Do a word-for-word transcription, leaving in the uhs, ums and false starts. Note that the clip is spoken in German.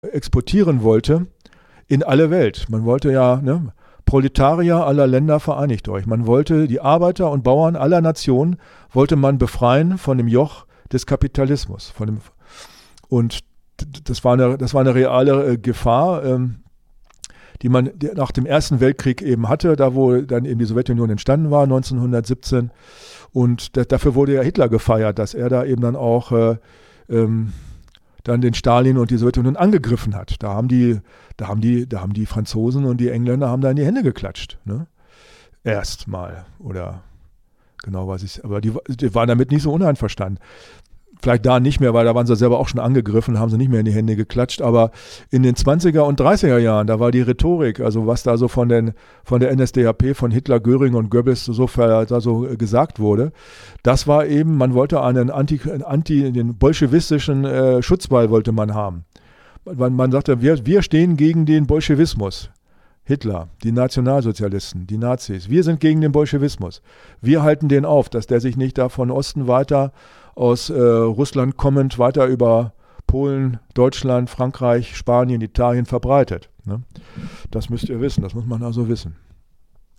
exportieren wollte in alle Welt. Man wollte ja, ne, Proletarier aller Länder vereinigt euch. Man wollte die Arbeiter und Bauern aller Nationen wollte man befreien von dem Joch des Kapitalismus. Von dem, und das war eine, das war eine reale äh, Gefahr, ähm, die man nach dem Ersten Weltkrieg eben hatte, da wo dann eben die Sowjetunion entstanden war, neunzehnhundertsiebzehn. Und da, dafür wurde ja Hitler gefeiert, dass er da eben dann auch äh, ähm, dann den Stalin und die Sowjetunion angegriffen hat. Da haben die, da haben die, da haben die Franzosen und die Engländer haben da in die Hände geklatscht. Ne? Erstmal. Oder genau weiß ich. Aber die, die waren damit nicht so uneinverstanden. Vielleicht da nicht mehr, weil da waren sie selber auch schon angegriffen, haben sie nicht mehr in die Hände geklatscht. Aber in den zwanziger und dreißiger Jahren, da war die Rhetorik, also was da so von, den, von der N S D A P, von Hitler, Göring und Goebbels so, da so gesagt wurde, das war eben, man wollte einen Anti, Anti den bolschewistischen äh, Schutzwall wollte man haben. Man, man sagte, wir, wir stehen gegen den Bolschewismus. Hitler, die Nationalsozialisten, die Nazis, wir sind gegen den Bolschewismus. Wir halten den auf, dass der sich nicht da von Osten weiter aus äh, Russland kommend weiter über Polen, Deutschland, Frankreich, Spanien, Italien verbreitet. Ne? Das müsst ihr wissen, das muss man also wissen.